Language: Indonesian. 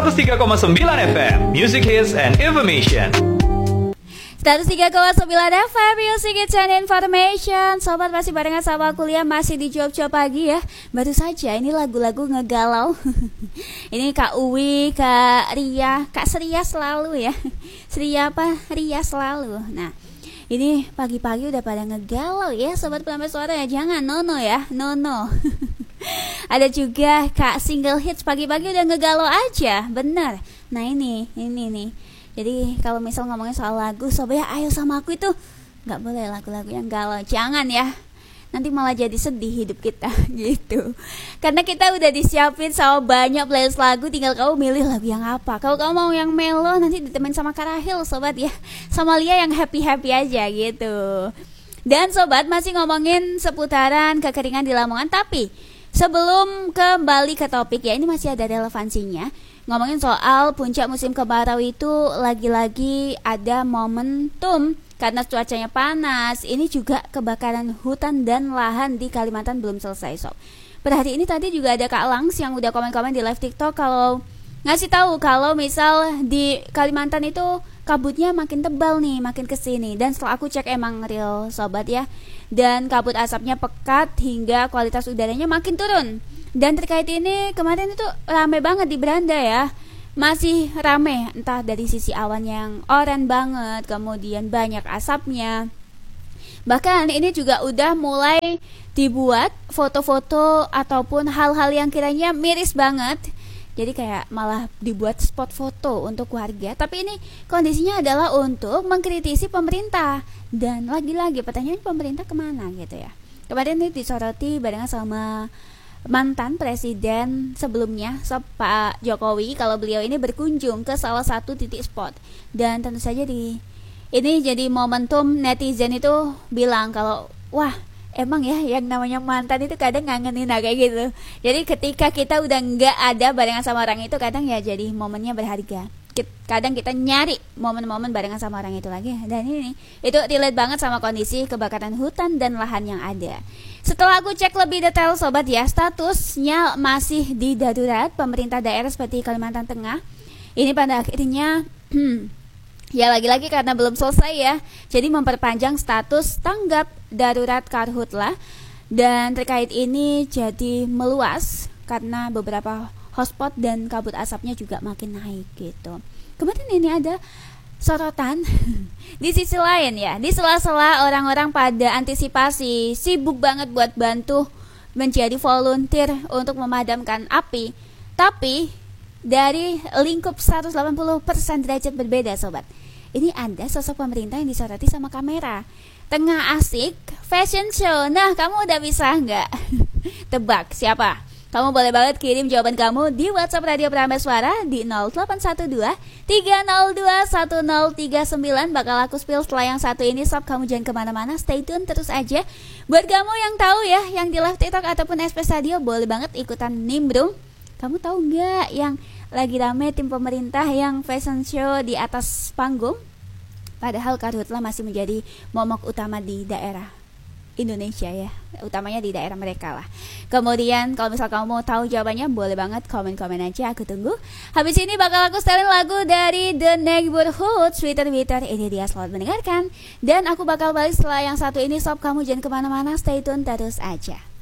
103,9 FM, Music Hits and Information. 103,9 FM, Music Hits and Information. Sobat masih barengan sama kuliah, masih di Job-Job pagi ya. Baru saja ini lagu-lagu ngegalau. Ini Kak Uwi, Kak Ria, Kak Seria selalu ya. Seria apa? Ria selalu. Nah, ini pagi-pagi udah pada ngegalau ya Sobat Pelamar Suara ya. Jangan nono ya, nono. Ada juga Kak Single Hits, pagi-pagi udah ngegalau aja. Bener. Nah ini nih. Jadi kalau misal ngomongin soal lagu, sobat ya ayo sama aku itu gak boleh lagu-lagu yang galau. Jangan ya, nanti malah jadi sedih hidup kita gitu. Karena kita udah disiapin sama banyak playlist lagu, tinggal kamu milih lagu yang apa. Kalau kamu mau yang melo, nanti ditemenin sama Karahil sobat ya, sama Lia yang happy-happy aja gitu. Dan sobat masih ngomongin seputaran kekeringan di Lamongan. Tapi sebelum kembali ke topik ya, ini masih ada relevansinya. Ngomongin soal puncak musim kemarau itu lagi-lagi ada momentum karena cuacanya panas. Ini juga kebakaran hutan dan lahan di Kalimantan belum selesai sob. Pada hari ini tadi juga ada Kak Langs yang udah komen-komen di live TikTok kalau ngasih tahu kalau misal di Kalimantan itu kabutnya makin tebal nih, makin kesini. Dan setelah aku cek emang real sobat ya. Dan kabut asapnya pekat hingga kualitas udaranya makin turun. Dan terkait ini kemarin itu rame banget di beranda ya. Masih rame, entah dari sisi awan yang oranye banget, kemudian banyak asapnya. Bahkan ini juga udah mulai dibuat foto-foto ataupun hal-hal yang kiranya miris banget. Jadi kayak malah dibuat spot foto untuk warga. Tapi ini kondisinya adalah untuk mengkritisi pemerintah. Dan lagi-lagi pertanyaan pemerintah kemana gitu ya. Kemarin ini disoroti barengan sama mantan presiden sebelumnya Pak Jokowi, kalau beliau ini berkunjung ke salah satu titik spot. Dan tentu saja ini jadi momentum netizen itu bilang kalau wah emang ya yang namanya mantan itu kadang ngangenin kayak gitu. Jadi ketika kita udah nggak ada barengan sama orang itu, kadang ya jadi momennya berharga. Kadang kita nyari momen-momen barengan sama orang itu lagi. Dan itu relate banget sama kondisi kebakaran hutan dan lahan yang ada. Setelah aku cek lebih detail sobat ya, statusnya masih di darurat pemerintah daerah seperti Kalimantan Tengah. Ini pada akhirnya ya lagi-lagi karena belum selesai ya, jadi memperpanjang status tanggap darurat karhutlah. Dan terkait ini jadi meluas karena beberapa hotspot dan kabut asapnya juga makin naik gitu. Kemudian ini ada sorotan di sisi lain ya, di sela-sela orang-orang pada antisipasi sibuk banget buat bantu menjadi volunteer untuk memadamkan api. Tapi dari lingkup 180% derajat berbeda sobat, ini ada sosok pemerintah yang disoroti sama kamera. Tengah asik fashion show. Nah kamu udah bisa nggak tebak siapa? Kamu boleh banget kirim jawaban kamu di WhatsApp Radio Perambai Suara di 0812 302 1039. Bakal aku spill setelah yang satu ini sob. Kamu jangan kemana-mana, stay tune terus aja. Buat kamu yang tahu ya, yang di live TikTok ataupun SPS Radio, boleh banget ikutan nimbrung. Kamu tahu nggak yang lagi rame tim pemerintah yang fashion show di atas panggung? Padahal karhutlah masih menjadi momok utama di daerah Indonesia ya, utamanya di daerah mereka lah. Kemudian kalau misal kamu mau tahu jawabannya, boleh banget komen-komen aja, aku tunggu. Habis ini bakal aku setelin lagu dari The Neighborhood, Sweeter Bitter. Ini dia, selamat mendengarkan. Dan aku bakal balik setelah yang satu ini sob. Kamu jangan kemana-mana, stay tune terus aja.